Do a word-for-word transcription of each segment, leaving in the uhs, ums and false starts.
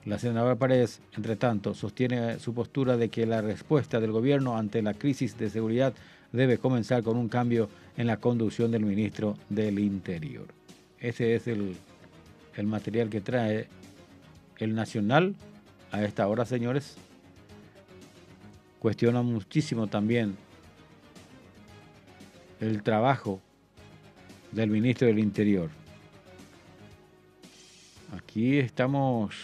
La senadora Paredes, entre tanto, sostiene su postura de que la respuesta del gobierno ante la crisis de seguridad debe comenzar con un cambio en la conducción del ministro del Interior. Ese es el, el material que trae el Nacional a esta hora, señores. Cuestiona muchísimo también el trabajo del ministro del Interior. Aquí estamos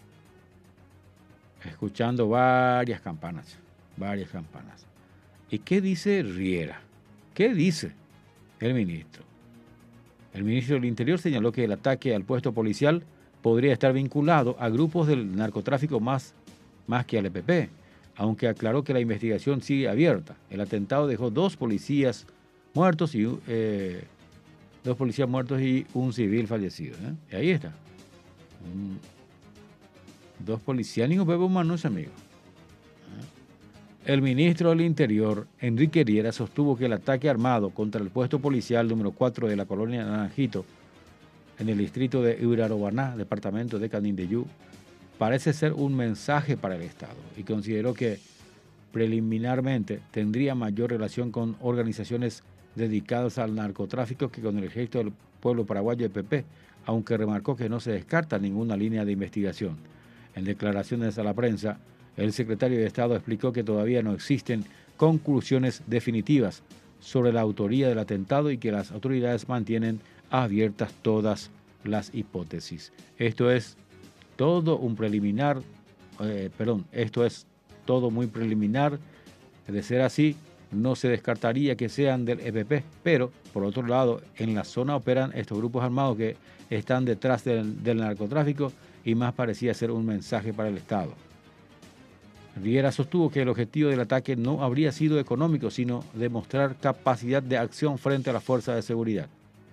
escuchando varias campanas, varias campanas. ¿Y qué dice Riera? ¿Qué dice el ministro? El ministro del Interior señaló que el ataque al puesto policial podría estar vinculado a grupos del narcotráfico más, más que al E P P, aunque aclaró que la investigación sigue abierta. El atentado dejó dos policías muertos y eh, dos policías muertos y un civil fallecido. ¿eh? Y ahí está. Un, dos policías y un bebé humano, amigo. El ministro del Interior, Enrique Riera, sostuvo que el ataque armado contra el puesto policial número cuatro de la colonia Naranjito, en el distrito de Urarobaná, departamento de Canindeyú, parece ser un mensaje para el Estado y consideró que preliminarmente tendría mayor relación con organizaciones dedicadas al narcotráfico que con el Ejército del Pueblo Paraguayo E P P, aunque remarcó que no se descarta ninguna línea de investigación. En declaraciones a la prensa, el secretario de Estado explicó que todavía no existen conclusiones definitivas sobre la autoría del atentado y que las autoridades mantienen abiertas todas las hipótesis. Esto es todo un preliminar, eh, perdón, esto es todo muy preliminar. De ser así, no se descartaría que sean del E P P, pero por otro lado, en la zona operan estos grupos armados que están detrás del, del narcotráfico y más parecía ser un mensaje para el Estado. Riera sostuvo que el objetivo del ataque no habría sido económico, sino demostrar capacidad de acción frente a las fuerzas de seguridad.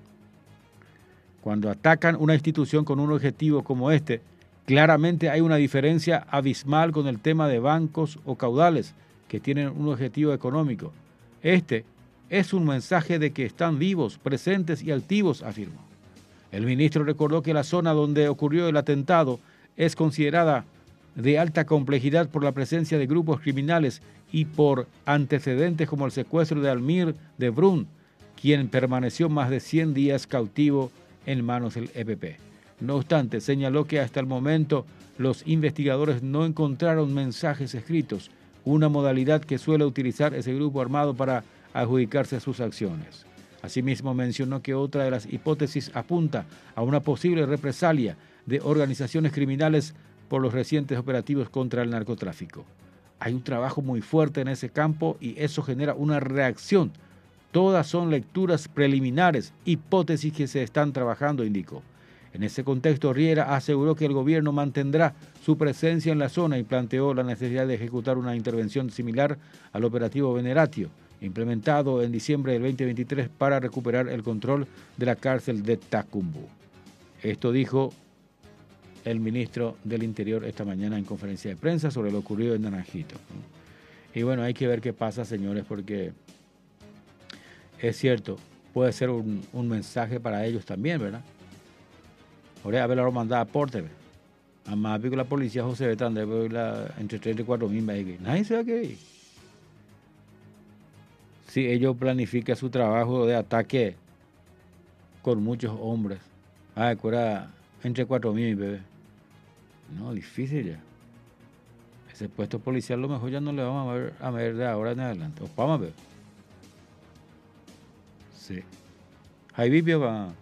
Cuando atacan una institución con un objetivo como este, claramente hay una diferencia abismal con el tema de bancos o caudales que tienen un objetivo económico. Este es un mensaje de que están vivos, presentes y activos, afirmó. El ministro recordó que la zona donde ocurrió el atentado es considerada de alta complejidad por la presencia de grupos criminales y por antecedentes como el secuestro de Almir de Brun, quien permaneció más de cien días cautivo en manos del E P P. No obstante, señaló que hasta el momento los investigadores no encontraron mensajes escritos, una modalidad que suele utilizar ese grupo armado para adjudicarse sus acciones. Asimismo, mencionó que otra de las hipótesis apunta a una posible represalia de organizaciones criminales por los recientes operativos contra el narcotráfico. Hay un trabajo muy fuerte en ese campo y eso genera una reacción. Todas son lecturas preliminares, hipótesis que se están trabajando, indicó. En ese contexto, Riera aseguró que el gobierno mantendrá su presencia en la zona y planteó la necesidad de ejecutar una intervención similar al operativo Veneratio, implementado en diciembre del veinte veintitrés para recuperar el control de la cárcel de Tacumbú. Esto dijo el ministro del Interior esta mañana en conferencia de prensa sobre lo ocurrido en Naranjito. Y bueno, hay que ver qué pasa, señores, porque es cierto, puede ser un, un mensaje para ellos también, ¿verdad? Ahora a ver la mandada aporte. A más que la policía José Betán debe la entre treinta y cuatro mil megas. Nadie se va a querer. Si ellos planifican su trabajo de ataque con muchos hombres. Ah, cura entre cuatro mil, bebé. No, difícil ya. Ese puesto policial lo mejor ya no le vamos a ver, a ver de ahora en adelante. O vamos a ver. Sí. Ahí vive, va.